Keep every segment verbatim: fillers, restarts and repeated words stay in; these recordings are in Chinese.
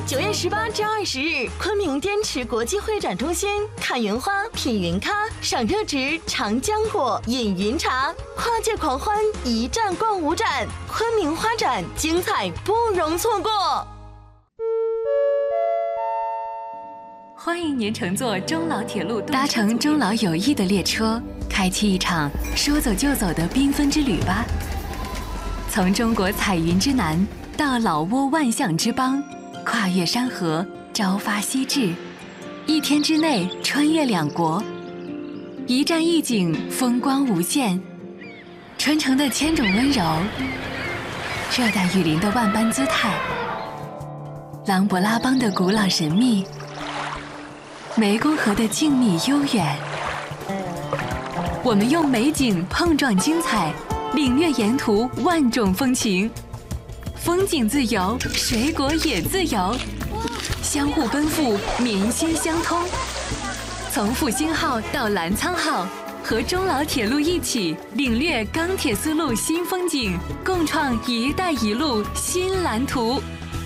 九月十八至二十日，昆明滇池国际会展中心，看云花，品云咖，赏热植，尝浆果，饮云茶，跨界狂欢，一站逛五展，昆明花展精彩不容错过。 欢迎您乘坐中老铁路，搭乘中老友谊的列车，开启一场说走就走的缤纷之旅吧。从中国彩云之南到老挝万象之邦，跨越山河，朝发夕至，一天之内穿越两国，一站一景，风光无限。春城的千种温柔，热带雨林的万般姿态，琅勃拉邦的古老神秘，湄公河的静谧悠远。我们用美景碰撞精彩，领略沿途万种风情。风景自由，水果也自由，相互奔赴，民心相通。从复兴号到澜沧号，和中老铁路一起领略钢铁丝路新风景，共创“一带一路”新蓝图。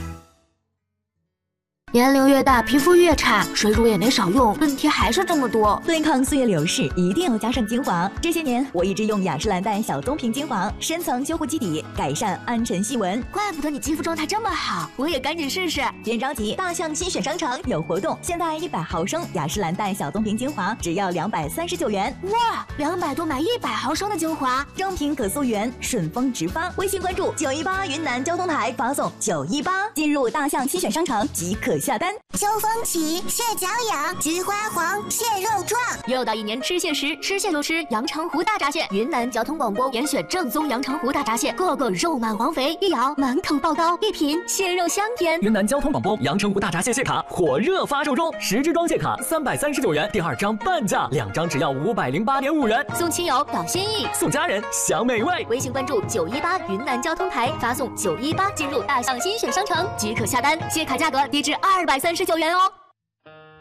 年龄越大，皮肤越差，水乳也没少用，问题还是这么多。 对抗岁月流逝，一定要加上精华。这些年，我一直用雅诗兰黛小棕瓶精华，深层修护基底，改善暗沉细纹。 怪不得你肌肤状态这么好，我也赶紧试试。 别着急，大象新选商城有活动，现在一百毫升雅诗兰黛小棕瓶精华只要两百三十九元。 哇，两百多买一百毫升的精华， 正品可溯源，顺丰直发。微信关注九一八云南交通台，发送九一八，进入大象新选商城即可下单。 秋风起，蟹脚痒，菊花黄，蟹肉壮。 又到一年吃蟹时，吃蟹就吃阳澄湖大闸蟹。云南交通广播严选正宗阳澄湖大闸蟹，个个肉满黄肥，一咬满口爆膏，一品蟹肉香甜。 云南交通广播阳澄湖大闸蟹蟹卡火热发售中，十支装蟹卡三百三十九元，第二张半价，两张只要五百零八点五元。 送亲友表心意， 送家人享美味。 微信关注九一八云南交通台，发送九一八进入大象新选商城即可下单，蟹卡价格低至二百三十九元哦。